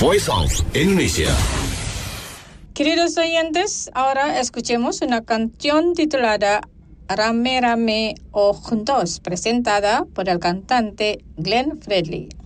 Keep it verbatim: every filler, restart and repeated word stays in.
Voice of Indonesia. Queridos oyentes, ahora escuchemos una canción titulada Rame Rame o Juntos, presentada por el cantante Glenn Fredly.